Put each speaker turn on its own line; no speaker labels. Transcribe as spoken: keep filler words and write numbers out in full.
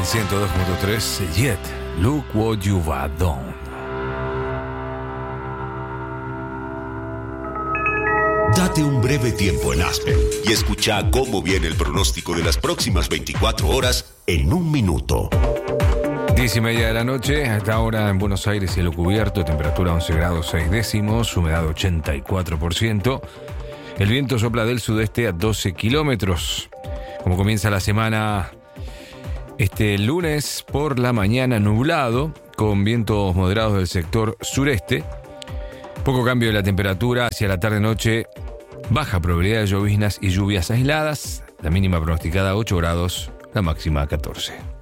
ciento dos punto tres, Jet, Look What You've Done.
Date un breve tiempo en Aspen y escucha cómo viene el pronóstico de las próximas veinticuatro horas en un minuto.
Diez y media de la noche, hasta ahora en Buenos Aires cielo cubierto, temperatura once grados seis décimos, humedad ochenta y cuatro por ciento. El viento sopla del sudeste a doce kilómetros. Como comienza la semana, este lunes por la mañana nublado, con vientos moderados del sector sureste. Poco cambio de la temperatura hacia la tarde-noche, baja probabilidad de lloviznas y lluvias aisladas. La mínima pronosticada ocho grados, la máxima catorce.